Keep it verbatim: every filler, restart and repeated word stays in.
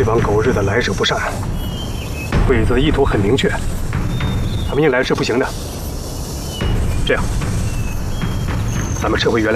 帮狗日的来者不善，鬼子的意图很明确，他们硬来是不行的。这样，咱们撤回原来。